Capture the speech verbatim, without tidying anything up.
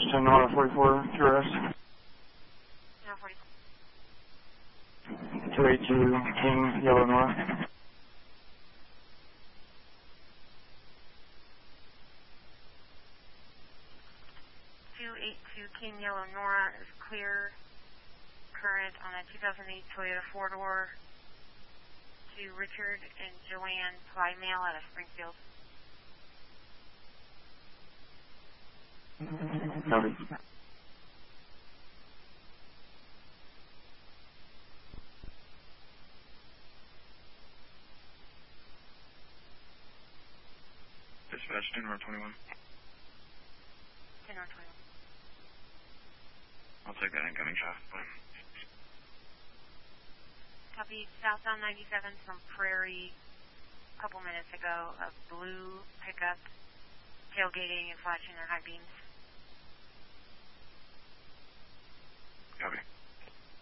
ten Nora forty-four, Q R S. Nora forty-four. two eighty-two, King, Yellow Nora. two eighty-two, King, Yellow Nora is clear. Current on a two thousand eight Toyota four-door to Richard and Joanne Plymail out of Springfield. Copy. Dispatch, ten Nora twenty-one. ten Nora twenty-one. I'll take that incoming shot. Copy, southbound ninety-seven from Prairie a couple minutes ago, a blue pickup tailgating and flashing their high beams.